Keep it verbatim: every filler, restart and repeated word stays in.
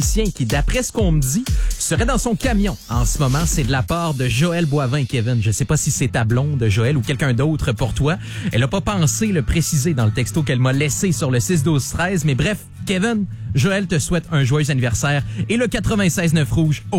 qui, d'après ce qu'on me dit, serait dans son camion en ce moment. C'est de la part de Joël Boivin, Kevin. Je sais pas si c'est ta blonde, Joël, ou quelqu'un d'autre pour toi. Elle a pas pensé le préciser dans le texto qu'elle m'a laissé sur le six douze treize. Mais bref, Kevin, Joël te souhaite un joyeux anniversaire et le quatre-vingt-seize neuf Rouge au